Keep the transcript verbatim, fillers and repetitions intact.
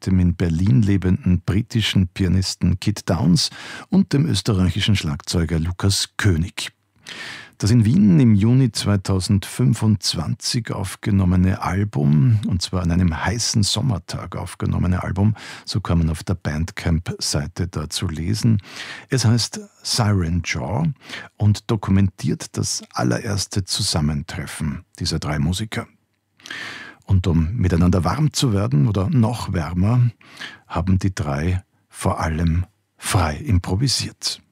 mit dem in Berlin lebenden britischen Pianisten Kit Downs und dem österreichischen Schlagzeuger Lukas König. Das in Wien im Juni zweitausendfünfundzwanzig aufgenommene Album, und zwar an einem heißen Sommertag aufgenommene Album, so kann man auf der Bandcamp-Seite dazu lesen. Es heißt Siren Jaw und dokumentiert das allererste Zusammentreffen dieser drei Musiker. Und um miteinander warm zu werden oder noch wärmer, haben die drei vor allem frei improvisiert.